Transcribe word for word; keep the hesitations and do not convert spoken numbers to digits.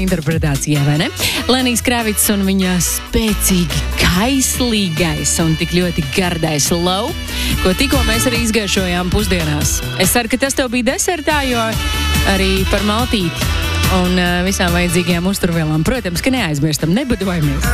interpretācijā, vai ne? Lenijs Kravits un viņa spēcīgi kaislīgais un tik ļoti gardais low, ko tikko mēs arī izgaršojām pusdienās. Es ceru, ka tas tev bija desertā, jo arī par maltīti un visām vajadzīgajām uzturvielām, protams, ka neaizmirstam, nebadojamies.